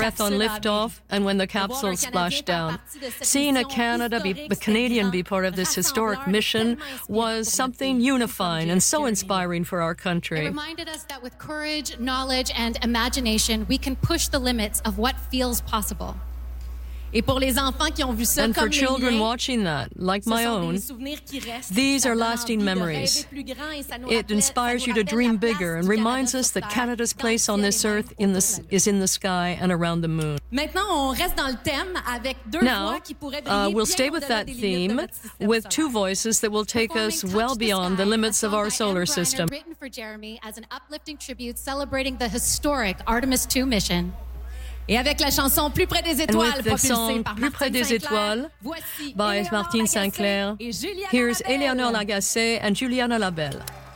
death on liftoff and when the capsule splashed down. Seeing a Canadian be part of this historic mission was something unifying and so inspiring for our country. It reminded us that with courage, knowledge, and imagination, we can push the limits of what feels possible. And for children watching that, like my own, these are lasting memories. It inspires you to dream bigger and reminds us that Canada's place on this earth is in the sky and around the moon. Now, we'll stay with that theme with two voices that will take us well beyond the limits of our solar system. Written for Jeremy as an uplifting tribute celebrating the historic Artemis II mission. Et avec la chanson Plus près des étoiles propulsée par Martine St-Clair, by Martine St-Clair, here's Eleanor Lagacé and Juliana Labelle.